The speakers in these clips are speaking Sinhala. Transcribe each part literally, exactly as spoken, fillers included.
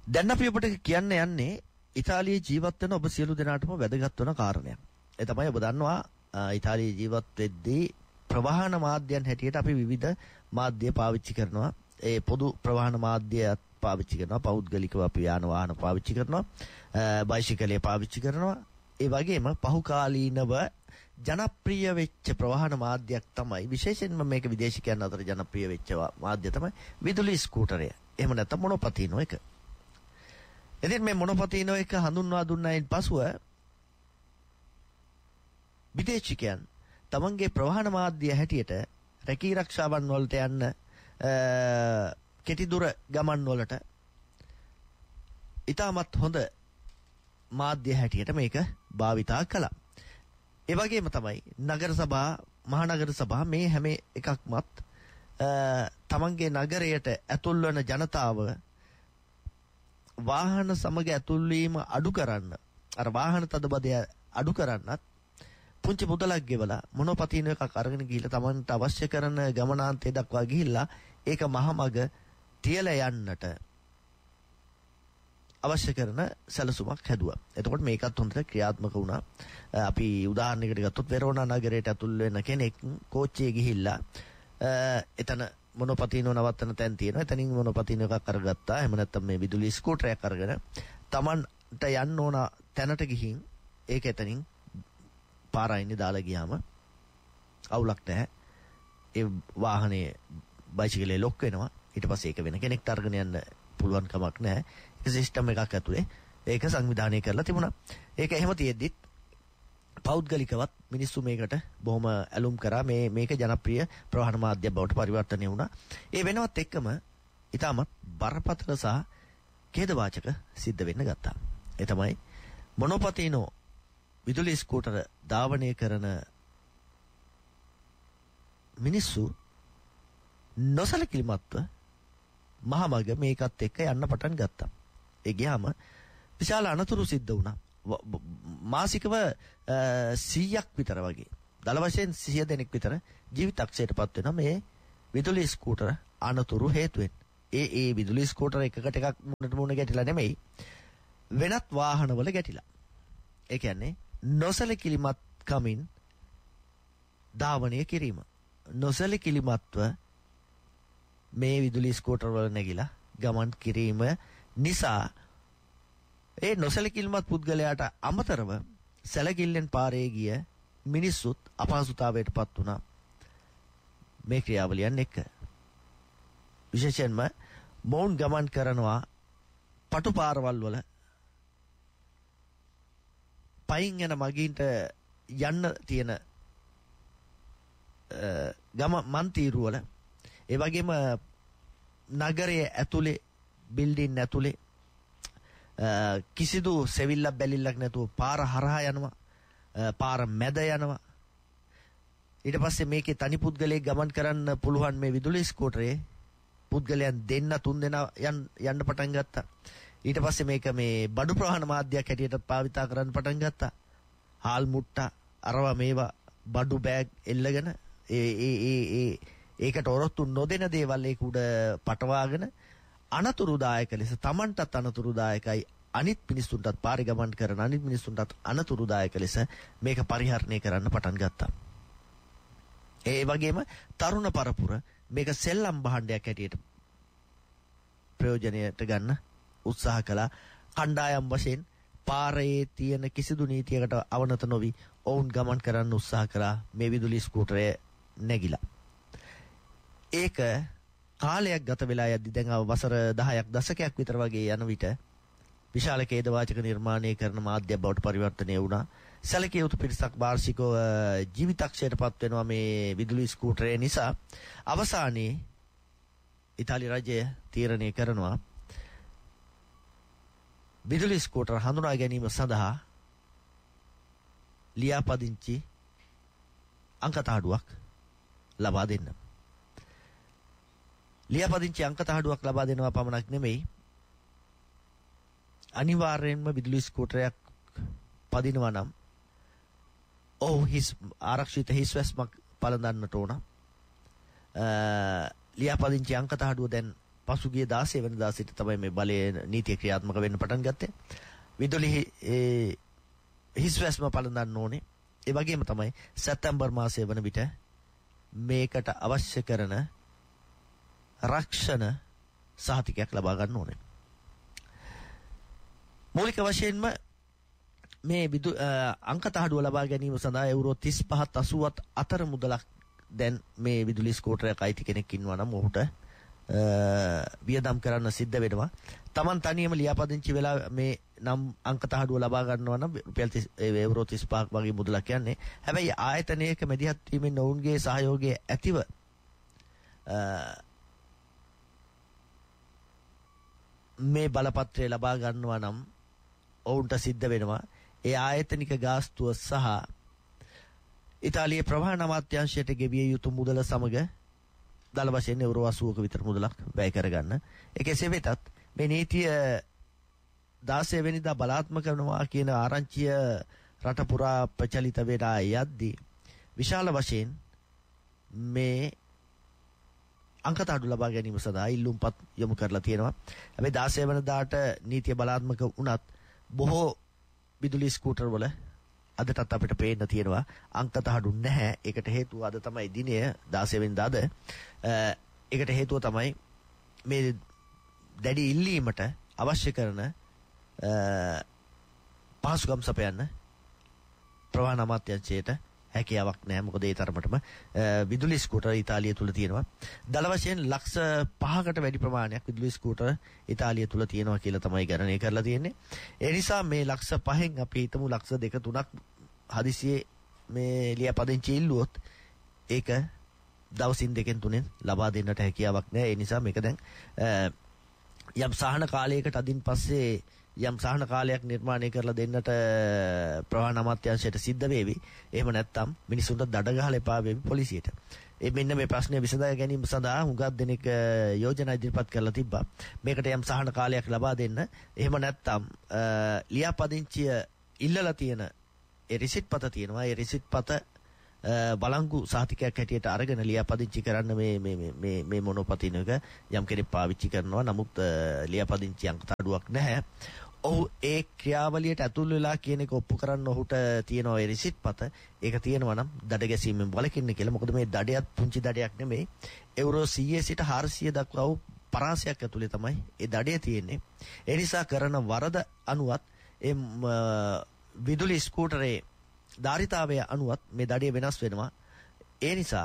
දැන් අපි ඔබට කියන්න යන්නේ ඉතාලියේ ජීවත් වෙන ඔබ සියලු දෙනාටම වැදගත් වෙන කාරණයක්. ඒ තමයි ඔබ දන්නවා ඉතාලියේ ජීවත් වෙද්දී ප්‍රවාහන මාධ්‍යයන් හැටියට අපි විවිධ මාධ්‍ය පාවිච්චි කරනවා. ඒ පොදු ප්‍රවාහන මාධ්‍යයත් පාවිච්චි කරනවා. පෞද්ගලිකව අපි යාන වාහන පාවිච්චි කරනවා. බයිසිකලය පාවිච්චි කරනවා. ඒ වගේම පහුකාලීනව ජනප්‍රිය වෙච්ච ප්‍රවාහන මාධ්‍යයක් තමයි විශේෂයෙන්ම මේක විදේශිකයන් අතර ජනප්‍රිය වෙච්ච මාධ්‍ය තමයි විදුලි ස්කූටරය. එහෙම නැත්නම් මොනොපතිනෝ එක. ඉතින් මේ මොනොපතිනෝ එක හඳුන්වා දුන්නායින් පසුව විදේශිකයන් තමන්ගේ ප්‍රවාහන මාධ්‍ය හැටියට රැකී ආරක්ෂාවන් වලට යන්න කෙටි දුර ගමන් වලට ඉතාමත් හොඳ මාධ්‍ය හැටියට මේක භාවිතා කළා. ඒ වගේම තමයි නගර සභා මහනගර සභා මේ හැම එකක්මත් තමන්ගේ නගරයට ඇතුල් වන ජනතාව වාහන සමග ඇතුල් වීම අඩු කරන්න අර වාහන තදබදය අඩු කරන්නත් පුංචි මුදලක් ගෙවලා මොනොපතිනෝ එකක් අරගෙන ගිහිල්ලා තමන්ට අවශ්‍ය කරන ගමනාන්තය දක්වා ගිහිල්ලා ඒක මහමග තියලා යන්නට අවශ්‍ය කරන සැලසුමක් හැදුවා. එතකොට මේකත් හොඳට ක්‍රියාත්මක වුණා. අපි උදාහරණයකට ගත්තොත් වෙරෝනා නගරයට ඇතුල් වෙන කෙනෙක් කෝච්චියේ ගිහිල්ලා එතන මොනොපතිනෝ නවත්තන තැන් තියෙනවා. එතනින් මොනොපතිනෝ එකක් අරගත්තා. එහෙම නැත්නම් මේ විදුලි ස්කූටරයක් අරගෙන තමන්ට යන්න ඕන තැනට ගිහින් ඒක එතනින් පාරයිනේ දාලා ගියාම අවුලක් නැහැ. ඒ වාහනේ බයිසිකලේ ලොක් වෙනවා. ඊට පස්සේ ඒක වෙන කෙනෙක්ට අරගෙන යන්න පුළුවන් කමක් නැහැ. ඒක සිස්ටම් එකක් ඇතුලේ ඒක සංවිධානය කරලා තිබුණා. ඒක එහෙම තියෙද්දිත් පෞද්ගලිකවත් මිනිස්සු මේකට බොහොම ඇලුම් කරා. මේ මේක ජනප්‍රිය ප්‍රවාහන මාධ්‍ය බවට පරිවර්තනය වුණා. ඒ වෙනවත් එක්කම ඊටමත් බරපතල සහ ඛේදවාචක සිද්ධ වෙන්න ගත්තා. ඒ තමයි මොනොපතිනෝ විදුලි ස්කූටර ධාවනය කරන මිනිස්සු නොසලකිලිමත්ව මහමග මේකත් එක්ක යන්න පටන් ගත්තා. ඒ ගියාම විශාල අනතුරු සිද්ධ වුණා. මාසිකව සීයක් විතර වගේ දල වශයෙන් සිය දෙනෙක් විතර ජීවිතක්ෂයටපත් වෙනවා මේ විදුලි ස්කූටර අනතුරු හේතුවෙන්. ඒ ඒ විදුලි ස්කූටර එකකට එකක් මුණට මුණ ගැටිලා නෙමෙයි වෙනත් වාහනවල ගැටිලා. ඒ කියන්නේ නොසලකිලිමත් කමින් ධාවනය කිරීම. නොසලකිලිමත්ව මේ විදුලි ස්කූටර් වල නැගිලා ගමන් කිරීම නිසා ඒ නොසලකිලිමත් පුද්ගලයාට අමතරව සැලකිල්ලෙන් පාරේ ගිය මිනිස්සුත් අපහසුතාවයටපත් වුණා මේ ක්‍රියාවලියන් එක්ක. විශේෂයෙන්ම මොවුන් ගමන් කරනවා පටු පාරවල් වල පයින් යන මගීන්ට යන්න තියෙන ගම මන්තිරු වල ඒ වගේම නගරයේ ඇතුලේ බිල්ඩින් ඇතුලේ කිසිදු සෙවිල්ලක් බැලිල්ලක් නැතුව පාර හරහා යනවා. පාර මැද යනවා. ඊට පස්සේ මේකේ තනි පුද්ගලයෙක් ගමන් කරන්න පුළුවන් මේ විදුලි ස්කූටරේ පුද්ගලයන් දෙන්න තුන් දෙනා යන්න පටන් ගත්තා. ඊට පස්සේ මේක මේ බඩු ප්‍රවාහන මාධ්‍යයක් හැටියට පාවිච්චි කරන්න පටන් ගත්තා. හාල් මුට්ටා අරවා මේවා බඩු බෑග් එල්ලගෙන ඒ ඒ ඒ ඒ ඒකට ඔරොත්තු නොදෙන දේවල් ඒක උඩ පටවාගෙන අනතුරුදායක ලෙස Tamanටත් අනතුරුදායකයි අනිත් මිනිස්සුන්ටත් පාරේ ගමන් කරන අනිත් මිනිස්සුන්ටත් අනතුරුදායක ලෙස මේක පරිහරණය කරන්න පටන් ගත්තා. ඒ වගේම තරුණ පරපුර මේක සෙල්ලම් භාණ්ඩයක් හැටියට ප්‍රයෝජනයට ගන්න උත්සාහ කළා. කණ්ඩායම් වශයෙන් පාරේ තියෙන කිසිදු නීතියකට අවනත නොවි ඔවුන් ගමන් කරන්න උත්සාහ කළා මේ විදුලි ස්කූටරය නැගිලා. ඒක කාලයක් ගත වෙලා යද්දි දැන් වසර දහයක් දශකයක් විතර වගේ යන විට විශාල ඛේදවාචක නිර්මාණය කරන මාධ්‍ය බවට පරිවර්තනය වුණා. සැලකිය යුතු පිරිසක් වාර්ෂිකව ජීවිතක්ෂයටපත් වෙනවා මේ විදුලි ස්කූටරය නිසා. අවසානයේ ඉතාලි රජය තීරණය කරනවා විදුලි ස්කූටර් හඳුනා ගැනීම සඳහා ලියාපදිංචි අංකතහඩුවක් ලබා දෙන්න. ලියාපදිංචි අංකතහඩුවක් ලබා දෙනවා පමණක් නෙමෙයි අනිවාර්යයෙන්ම විදුලි ස්කූටරයක් පදිනවා නම් ඔහු හිස් ආරක්ෂිත හිස්වැස්මක් පළඳන්නට ඕන. ලියාපදිංචි අංකතහඩුව දැන් පසුගිය දාසය වෙනිදා සිට තමයි මේ බලයේ නීතිය ක්‍රියාත්මක වෙන්න පටන් ගත්තේ. විදුලි ඒ හිස්වැස්ම පළඳන්න ඕනේ. ඒ වගේම තමයි සැප්තැම්බර් මාසයේ වන විට මේකට අවශ්‍ය කරන රක්ෂණ සහතිකයක් ලබා ගන්න ඕනේ. මූලික වශයෙන්ම මේ විදු අංක තහඩුව ලබා ගැනීම සඳහා යුරෝ තිස් පහත් අසූවත් අතර මුදලක් දැන් මේ විදුලි ස්කූටරයක අයිති කෙනෙක් ඉන්නවා නම් ඔහුට වියදම් කරන්න සිද්ධ වෙනවා. Taman තනියම ලියාපදිංචි වෙලා මේ නම් අංක තහඩුව ලබා ගන්නවා නම් රුපියල් යුරෝ තිස් පහක් වගේ මුදලක් යන්නේ. හැබැයි ආයතනයක මැදිහත් වීමෙන් ඔවුන්ගේ සහයෝගය ඇතිව මේ බලපත්‍රය ලබා ගන්නවා නම් ඔවුන්ට සිද්ධ වෙනවා ඒ ආයතනික ගාස්තුව සහ ඉතාලියේ ප්‍රවාහන අමාත්‍යාංශයට ගෙවිය යුතු මුදල සමග දල වශයෙන් යුරෝ අසූවක විතර මුදලක් වැය කරගන්න. ඒ කෙසේ වෙතත් මේ නීතිය දාසය වෙනිදා බලාත්මක කරනවා කියන ආරංචිය රට පුරා ප්‍රචලිත වෙලා යද්දී විශාල වශයෙන් මේ අංක තහඩු ලබා ගැනීම සඳහා ඉල්ලුම්පත් යොමු කරලා තියෙනවා. හැබැයි දාසය වෙනිදාට නීතිය බලාත්මක වුණත් බොහෝ විදුලි ස්කූටර් වල අදටත් අපිට පේන්න තියෙනවා අංක තහඩු නැහැ. ඒකට හේතුව අද තමයි දිනය දාසය වෙනිදාද. ඒකට හේතුව තමයි මේ දැඩි ඉල්ලීමට අවශ්‍ය කරන පහසුකම් සපයන්න ප්‍රවාහන අමාත්‍යාංශයට හැකියාවක් නැහැ. මොකද ඒ තරමටම විදුලි ස්කූටර් ඉතාලිය තුල තියෙනවා. දල වශයෙන් ලක්ෂ පහකට වැඩි ප්‍රමාණයක් විදුලි ස්කූටර් ඉතාලිය තුල තියෙනවා කියලා තමයි ගණනය කරලා තියෙන්නේ. ඒ නිසා මේ ලක්ෂ පහෙන් අපි හිතමු ලක්ෂ දෙක තුනක් හදිසියේ මේ ලියාපදිංචි ඉල්ලුවොත් ඒක දවසින් දෙකෙන් තුනෙන් ලබා දෙන්නට හැකියාවක් නැහැ. ඒ නිසා මේක දැන් යම් සහන කාලයකට අදින් පස්සේ යම් සහන කාලයක් නිර්මාණය කරලා දෙන්නට ප්‍රවාහන අමාත්‍යාංශයට සිද්ධ වේවි. එහෙම නැත්නම් මිනිසුන්ට දඩ ගහලා එපා වේවි පොලිසියට. ඒ මෙන්න මේ ප්‍රශ්නය විසඳා ගැනීම සඳහා හුඟක් දෙනෙක් යෝජනා ඉදිරිපත් කරලා තිබ්බා. මේකට යම් සහන කාලයක් ලබා දෙන්න. එහෙම නැත්නම් ලියාපදිංචිය ඉල්ලලා තියෙන ඒ රිසිට් පත තියෙනවා. ඒ රිසිට් පත බලංගු සහතිකයක් හැටියට අරගෙන ලියාපදිංචි කරන්න මේ මේ මේ මේ මොනෝපතින එක යම් කෙනෙක් පාවිච්චි කරනවා. නමුත් ලියාපදිංචි අංක තහඩුවක් නැහැ. ඔහු ඒ ක්‍රියාවලියට ඇතුල් වෙලා කියන එක ඔප්පු කරන්න ඔහුට තියෙනවා ඒ රිසිට් පත. ඒක තියෙනවා නම් දඩ ගැසීමෙන් වළකින්න කියලා. මොකද මේ දඩයත් පුංචි දඩයක් නෙමෙයි. යුරෝ සීය සිට හාරසිය දක්වා වූ පරාසයක් ඇතුලේ තමයි ඒ දඩය තියෙන්නේ. ඒ නිසා කරන වරද අනුවත් ඒ විදුලි ස්කූටරේ ධාරිතාවය අනුවත් මේ දඩය වෙනස් වෙනවා. ඒ නිසා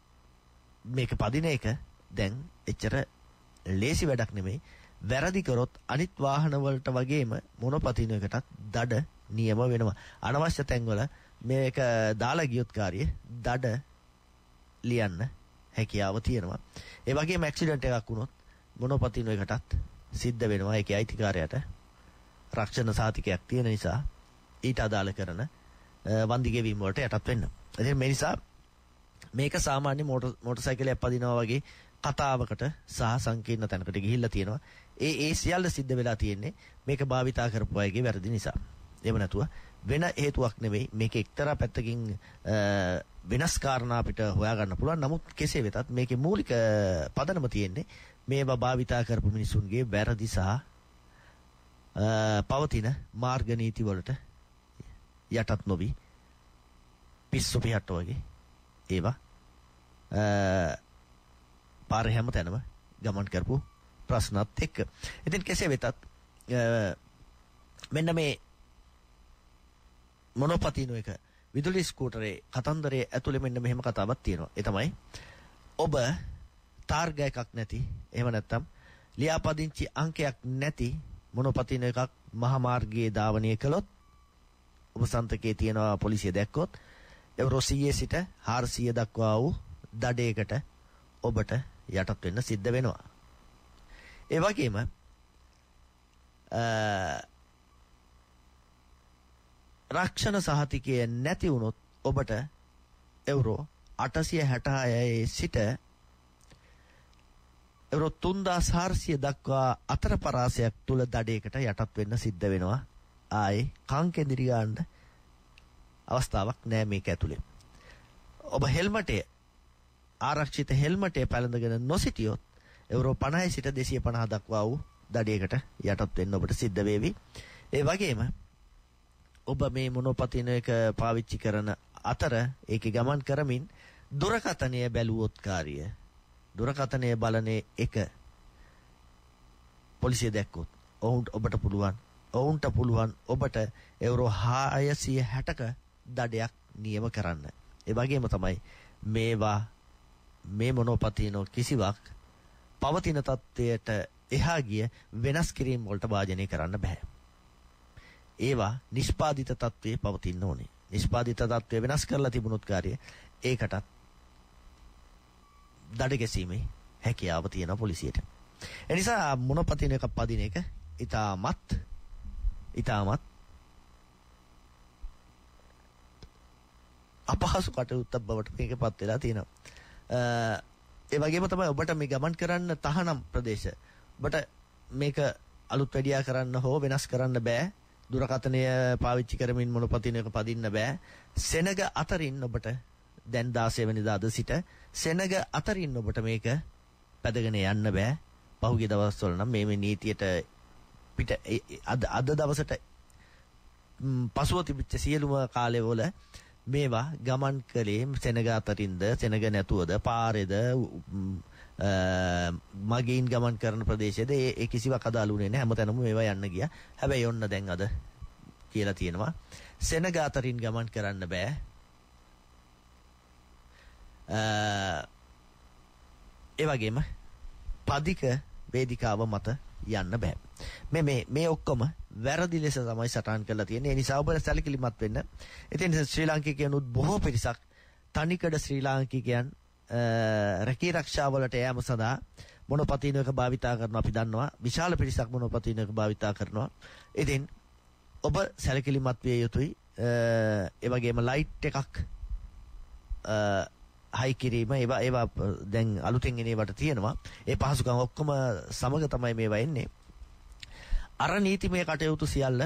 මේක පදින එක දැන් එච්චර ලේසි වැඩක් නෙමෙයි. වැරදි කරොත් අනිත් වාහන වලට වගේම මොනොපතින එකටත් දඩ නියම වෙනවා. අනවශ්‍ය තැන්වල මේක දාලා ගියොත් කාර්යය දඩ ලියන්න හැකියාව තියෙනවා. ඒ වගේම ඇක්සිඩන්ට් එකක් වුණොත් මොනොපතින එකටත් සිද්ධ වෙනවා. ඒකේ අයිතිකාරයට රක්ෂණ සාතිකයක් තියෙන නිසා ඊට අදාළ කරන වන්දි ගෙවීම වලට යටත් වෙන්න. ඉතින් මේ නිසා මේක සාමාන්‍ය මෝටර් මෝටර් සයිකලයක් පදිනවා වගේ කතාවකට සහ සංකීර්ණ තැනකට ගිහිල්ලා තියෙනවා. ඒ ඒ සියල්ල සිද්ධ වෙලා තියෙන්නේ මේක භාවිතා කරපු අයගේ වැරදි නිසා. එහෙම නැතුව වෙන හේතුවක් නෙවෙයි. මේක එක්තරා පැත්තකින් වෙනස් කාරණා අපිට හොයාගන්න පුළුවන්. නමුත් කෙසේ වෙතත් මේකේ මූලික පදනම තියෙන්නේ මේවා භාවිතා කරපු මිනිසුන්ගේ වැරදි සහ පවතින මාර්ග නීති වලට යටත් නොවි පිස්සු පිහට්ට වගේ ඒවා පාරේ හැම තැනම ගමන් කරපු ප්‍රශ්නත් එක්ක. ඉතින් කෙසේ වෙතත් මෙන්න මේ මොනෝපතිනෝ එක විදුලි ස්කූටරේ කතන්දරයේ ඇතුලේ මෙන්න මෙහෙම කතාවක් තියෙනවා. ඒ තමයි ඔබ තාර්ග එකක් නැති එහෙම නැත්නම් ලියාපදිංචි අංකයක් නැති මොනෝපතිනෝ එකක් මහා මාර්ගයේ ධාවනය කළොත් ඔබ සන්තකයේ තියෙනවා පොලිසිය දැක්කොත් යුරෝ සීය සිට හාරසිය දක්වා වූ දඩයකට ඔබට යටත් වෙන්න සිද්ධ වෙනවා. ඒ වගේම රක්ෂණ සහතිකය නැති වුණොත් ඔබට යුරෝ අටසිය හැටහය සිට යුරෝ තුන්දාස් හාරසිය දක්වා අතර පරාසයක් තුල දඩයකට යටත් වෙන්න සිද්ධ වෙනවා. ආයේ කං කෙඳිරි ගන්න අවස්ථාවක් නෑ මේක ඇතුලේ. ඔබ හෙල්මටේ ආරක්ෂිත හෙල්මටේ පැළඳගෙන නොසිටියොත් යුරෝ පනහයි සිට දෙසිය පනහ දක්වා වූ දඩයකට යටත් වෙන්න ඔබට සිද්ධ වේවි. ඒ වගේම ඔබ මේ මොනෝපතින එක පාවිච්චි කරන අතර ඒකේ ගමන් කරමින් දුරකථනය බැලුවොත් කාර්යය දුරකථනය බලන්නේ එක පොලිසිය දැක්කොත් ඔවුන්ට ඔබට පුළුවන් ඔවුන්ට පුළුවන් ඔබට යුරෝ හයසිය හැටක දඩයක් නියම කරන්න. ඒ වගේම තමයි මේවා මේ මොනෝපතිනෝ කිසිවක් පවතින තත්ත්වයට එහා ගිය වෙනස් කිරීම වලට වාජනය කරන්න බෑ. ඒවා නිෂ්පාදිත තත්ත්වයේ පවතින්න ඕනේ. නිෂ්පාදිත තත්ත්වය වෙනස් කරලා තිබුණොත් කාර්යය ඒකටත් දඩ ගැසීමේ හැකියාව තියෙනවා පොලිසියට. ඒ නිසා මොනෝපතින එකක් පදින එක ඊටමත් ඊටමත් අපහසු කටයුත්තක් බවට මේකපත් වෙලා තියෙනවා. ඒ වගේම තමයි ඔබට මේ ගමන් කරන්න තහනම් ප්‍රදේශ ඔබට මේක අලුත් වැඩියා කරන්න හෝ වෙනස් කරන්න බෑ. දුරකථනය පාවිච්චි කරමින් මොනෝපතිනයක පදින්න බෑ. සෙනග අතරින් ඔබට දැන් දාසය වෙනිදා අද සිට සෙනග අතරින් ඔබට මේක පැදගෙන යන්න බෑ. පහුගිය දවස්වල නම් මේ මේ නීතියට පිට අද අද දවසට පසුව තිබිච්ච සියලුම කාලෙවල මේවා ගමන් කළේ සෙනග අතරින්ද සෙනග නැතුවද පාරේද මගීන් ගමන් කරන ප්‍රදේශයේද ඒ කිසිවක් අදාළුනේ නැහැ. හැමතැනම මේවා යන්න ගියා. හැබැයි ඔන්න දැන් අද කියලා තියෙනවා සෙනග අතරින් ගමන් කරන්න බෑ. ඒ වගේම පදික වේදිකාව මත යන්න බෑ. මේ මේ මේ ඔක්කොම වැරදි ලෙස තමයි සටහන් කරලා තියෙන්නේ. ඒ නිසා ඔබ සැලකිලිමත් වෙන්න. ඉතින් ශ්‍රී ලාංකිකයන්ුත් බොහෝ පිරිසක් තනිකඩ ශ්‍රී ලාංකිකයන් රැකී ආරක්ෂාවලට යෑම සඳහා මොනෝපතිනයක භාවිතා කරනවා අපි දන්නවා. විශාල පිරිසක් මොනෝපතිනයක භාවිතා කරනවා. ඉතින් ඔබ සැලකිලිමත් විය යුතුයි. ඒ වගේම ලයිට් එකක් හයි කිරීම ඒවා ඒවා දැන් අලුතෙන් එන ඒවාට තියෙනවා. ඒ පහසුකම් ඔක්කොම සමග තමයි මේවා එන්නේ. අර නීතිමය කටයුතු සියල්ල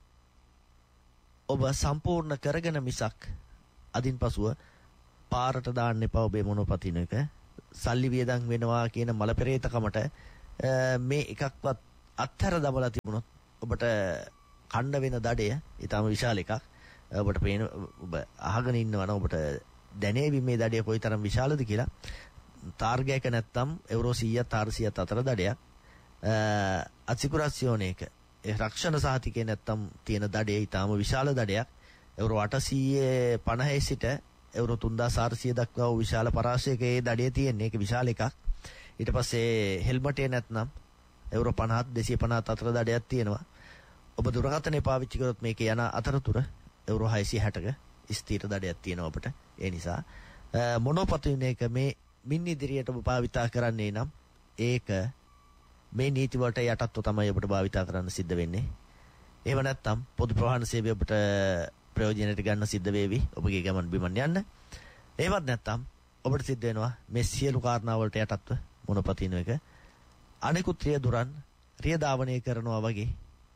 ඔබ සම්පූර්ණ කරගෙන මිසක් අදින් පසුව පාරට දාන්න එපා ඔබේ මොනෝපතිනයක. සල්ලි වියදම් වෙනවා කියන මල පෙරේතකමට මේ එකක්වත් අත්හැර දමලා තිබුණොත් ඔබට කණ්ඩ වෙන දඩය ඊටම විශාල එකක්. ඔබට පේන ඔබ අහගෙන ඉන්නවනම් ඔබට දැනේවි මේ දඩය කොයිතරම් විශාලද කියලා. තාර්ගයක නැත්තම් යුරෝ සීයක් හාරසියක් අතර දඩයක්. අසිකුරාසියෝනේක ඒ රක්ෂණ සහතිකේ නැත්තම් තියෙන දඩය ඊටම විශාල දඩයක්. යුරෝ අටසිය පනහේ සිට යුරෝ තුන්දාස් හාරසිය දක්වා වූ විශාල පරාසයක ඒ දඩය තියෙන්නේ. ඒක විශාල එකක්. ඊට පස්සේ හෙල්මටේ නැත්නම් යුරෝ පනහත් දෙසිය පනහත් අතර දඩයක් තියෙනවා. ඔබ දුරකථනය පාවිච්චි කරොත් මේකේ යන අතරතුර යුරෝ හයසිය හැටක ස්ථීර දඩයක් තියෙනවා අපට. ඒ නිසා මොනෝපතිනයක මේ මින් ඉදිරියට ඔබ භාවිතා කරන්නේ නම් ඒක මේ නීති වලට යටත්ව තමයි ඔබට භාවිතා කරන්න සිද්ධ වෙන්නේ. ඒව නැත්තම් පොදු ප්‍රවාහන සේවය ඔබට ප්‍රයෝජනයට ගන්න සිද්ධ වේවි ඔබගේ ගමන් බිමන් යන්න. ඒවත් නැත්තම් ඔබට සිද්ධ වෙනවා මේ සියලු කාරණා වලට යටත්ව මොනෝපතිනයක අනිකුත් රිය දුරන් රිය ධාවනය කරනවා වගේ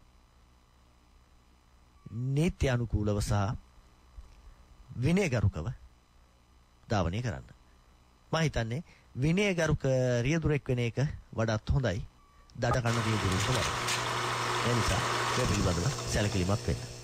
නීති අනුකූලව සහ විනයගරුකව ධාවනය කරන්න. මම හිතන්නේ විනයගරුක රියදුරෙක් වෙන එක වඩාත් හොඳයි දඩ කන රියදුරෙක් වඩා. ඒ නිසා මේ පිළිබඳව සැලකිලිමත් වෙන්න.